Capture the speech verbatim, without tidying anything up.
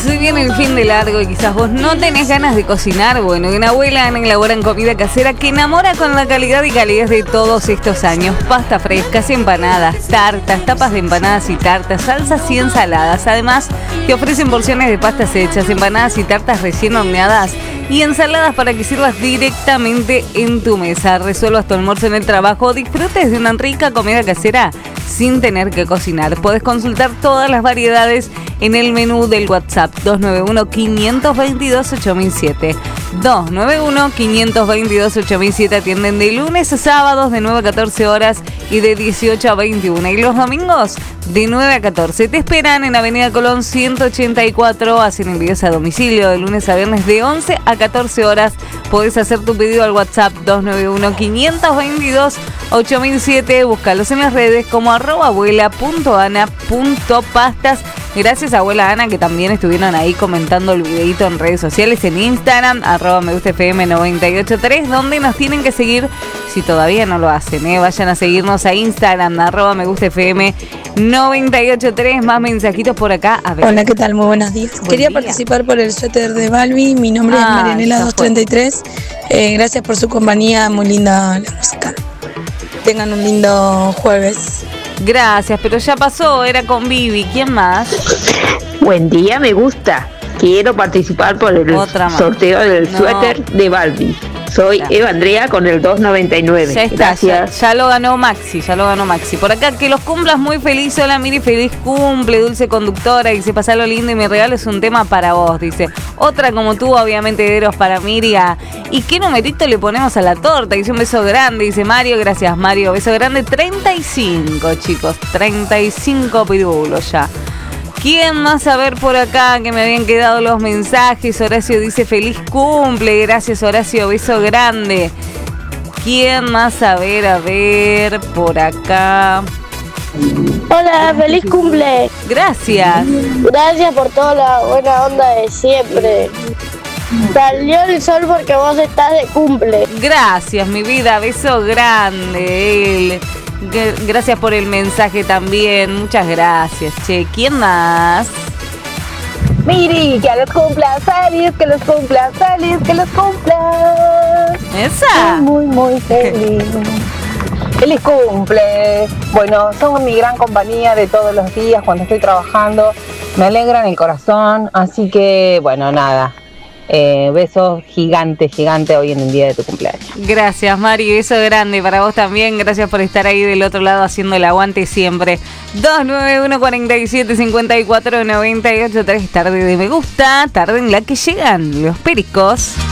Se viene el fin de largo y quizás vos no tenés ganas de cocinar. Bueno, en Abuela Ana elaboran comida casera que enamora con la calidad y calidez de todos estos años. Pasta frescas, empanadas, tartas, tapas de empanadas y tartas, salsas y ensaladas. Además, te ofrecen porciones de pastas hechas, empanadas y tartas recién horneadas y ensaladas para que sirvas directamente en tu mesa. Resuelvas tu almuerzo en el trabajo, disfrutes de una rica comida casera sin tener que cocinar. Podés consultar todas las variedades en el menú del WhatsApp dos nueve uno, cinco dos dos, ocho mil siete. dos nueve uno, cinco dos dos, ocho mil siete. Atienden de lunes a sábados de nueve a catorce horas y de dieciocho a veintiuna. Y los domingos de nueve a catorce. Te esperan en Avenida Colón ciento ochenta y cuatro. Hacen envíos a domicilio de lunes a viernes de once a catorce horas. Podés hacer tu pedido al WhatsApp dos nueve uno, cinco dos dos, ocho mil siete. Búscalos en las redes como arroba abuela punto ana punto pastas. Gracias a Abuela Ana, que también estuvieron ahí comentando el videito en redes sociales, en Instagram, arroba me gusta F M noventa y ocho tres, donde nos tienen que seguir si todavía no lo hacen, ¿eh? Vayan a seguirnos a Instagram, arroba me gusta F M noventa y ocho tres. Más mensajitos por acá. A ver. Hola, ¿qué tal? Muy buenos días. Buen Quería día. participar por el suéter de Balbi. Mi nombre Ah, es Marianela ya fue. doscientos treinta y tres. Eh, gracias por su compañía, muy linda la música. Tengan un lindo jueves. Gracias, pero ya pasó, era con Vivi. ¿Quién más? Buen día, me gusta. Quiero participar por el Otra más. sorteo del No. suéter de Balbi. Soy Ya. Eva Andrea con el dos noventa y nueve. Ya está, ya, Gracias. ya lo ganó Maxi, ya lo ganó Maxi. Por acá, que los cumplas muy feliz. Hola, Miri, feliz cumple, dulce conductora. Dice, pasalo lindo y mi regalo es un tema para vos. Dice, otra como tú, obviamente, Deros para Miria. ¿Y qué numerito le ponemos a la torta? Dice, un beso grande. Dice Mario, gracias Mario. Beso grande, treinta y cinco, chicos. treinta y cinco pirulos ya. ¿Quién más a ver por acá que me habían quedado los mensajes? Horacio dice feliz cumple. Gracias, Horacio, beso grande. ¿Quién más a ver? A ver por acá. Hola, feliz cumple. Gracias. Gracias por toda la buena onda de siempre. Salió el sol porque vos estás de cumple. Gracias, mi vida. Beso grande. G- Gracias por el mensaje también. Muchas gracias, che. ¿Quién más? Miri, que los cumpla feliz, que los cumpla feliz, que los cumpla. ¿Esa? Muy, muy feliz. Feliz cumple. Bueno, son mi gran compañía de todos los días cuando estoy trabajando. Me alegran el corazón. Así que, bueno, nada. Eh, besos gigante, gigante hoy en el día de tu cumpleaños. Gracias, Mari. Beso grande para vos también. Gracias por estar ahí del otro lado haciendo el aguante siempre. dos nueve uno, cuarenta y siete, cincuenta y cuatro, noventa y ocho tres. Tarde de me gusta. Tarde en la que llegan los pericos.